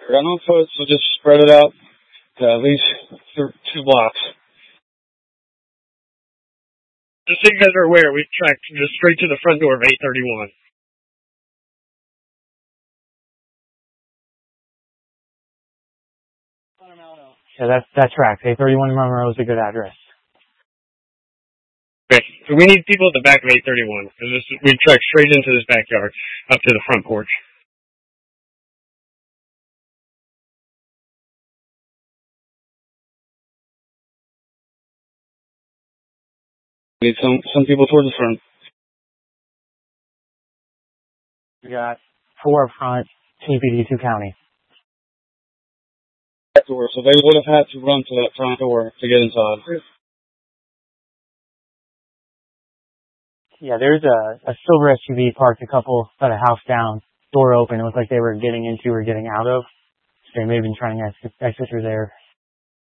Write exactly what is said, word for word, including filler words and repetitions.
Got on foot, so just spread it out to at least th- two blocks. Just so you guys are aware, we tracked just straight to the front door of eight thirty-one. Yeah, that's, that tracks. eight thirty-one Monroe is a good address. Okay, so we need people at the back of eight thirty-one. Because we tracked straight into this backyard, up to the front porch. We need some, some people towards the front. We got four up front, two P D, two county. That door, so they would have had to run to that front door to get inside. Yeah, there's a, a silver S U V parked a couple, about a house down, door open. It looked like they were getting into or getting out of. So they may have been trying to exit, exit through there.